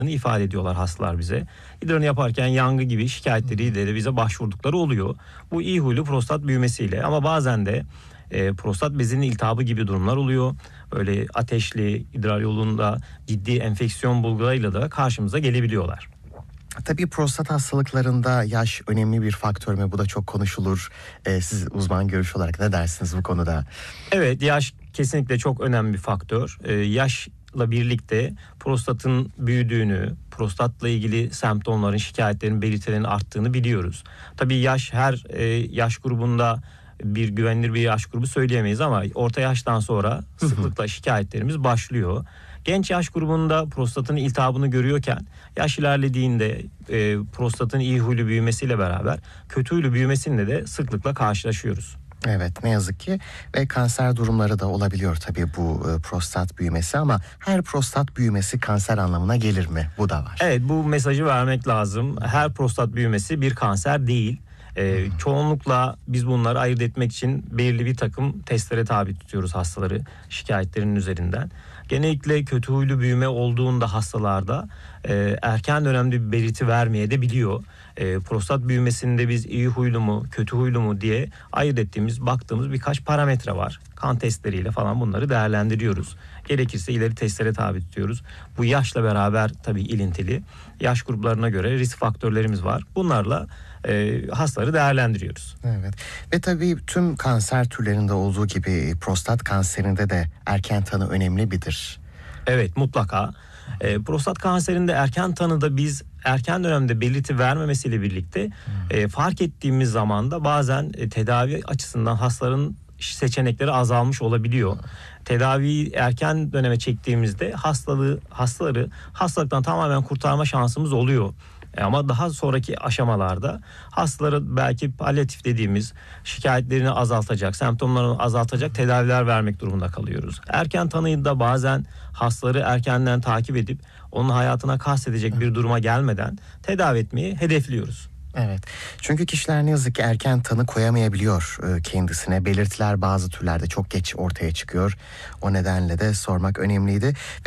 ifade ediyorlar hastalar bize. İdrarını yaparken yangı gibi şikayetleriyle de bize başvurdukları oluyor. Bu iyi huylu prostat büyümesiyle, ama bazen de prostat bezinin iltihabı gibi durumlar oluyor. Böyle ateşli, idrar yolunda ciddi enfeksiyon bulgularıyla da karşımıza gelebiliyorlar. Tabii prostat hastalıklarında yaş önemli bir faktör mü? Bu da çok konuşulur. Siz uzman görüş olarak ne dersiniz bu konuda? Evet, yaş kesinlikle çok önemli bir faktör. Yaşla birlikte prostatın büyüdüğünü, prostatla ilgili semptomların, şikayetlerin, belirtilerin arttığını biliyoruz. Tabii yaş, her yaş grubunda bir güvenilir bir yaş grubu söyleyemeyiz, ama orta yaştan sonra sıklıkla şikayetlerimiz başlıyor. Genç yaş grubunda prostatın iltihabını görüyorken, yaş ilerlediğinde prostatın iyi huylu büyümesiyle beraber kötü huylu büyümesiyle de sıklıkla karşılaşıyoruz. Evet, ne yazık ki, ve kanser durumları da olabiliyor tabii bu prostat büyümesi, ama her prostat büyümesi kanser anlamına gelir mi? Bu da var. Evet, bu mesajı vermek lazım. Her prostat büyümesi bir kanser değil. Çoğunlukla biz bunları ayırt etmek için belirli bir takım testlere tabi tutuyoruz hastaları şikayetlerinin üzerinden. Genellikle kötü huylu büyüme olduğunda hastalarda erken dönemde bir belirti vermeye de biliyor. Prostat büyümesinde biz iyi huylu mu, kötü huylu mu diye ayırt ettiğimiz, baktığımız birkaç parametre var. Kan testleriyle falan bunları değerlendiriyoruz. Gerekirse ileri testlere tabi tutuyoruz. Bu yaşla beraber tabii ilintili. Yaş gruplarına göre risk faktörlerimiz var. Bunlarla hastaları değerlendiriyoruz. Evet, ve tabii tüm kanser türlerinde olduğu gibi prostat kanserinde de erken tanı önemli bilir. Evet, mutlaka. Prostat kanserinde erken tanıda biz erken dönemde belirti vermemesiyle birlikte fark ettiğimiz zaman da bazen tedavi açısından hastaların seçenekleri azalmış olabiliyor. Tedaviyi erken döneme çektiğimizde hastaları hastalıktan tamamen kurtarma şansımız oluyor. Ama daha sonraki aşamalarda hastalara belki palyatif dediğimiz şikayetlerini azaltacak, semptomlarını azaltacak tedaviler vermek durumunda kalıyoruz. Erken tanıyı da bazen hastaları erkenden takip edip onun hayatına kastedecek bir duruma gelmeden tedavi etmeyi hedefliyoruz. Evet, çünkü kişiler ne yazık ki erken tanı koyamayabiliyor kendisine. Belirtiler bazı türlerde çok geç ortaya çıkıyor. O nedenle de sormak önemliydi.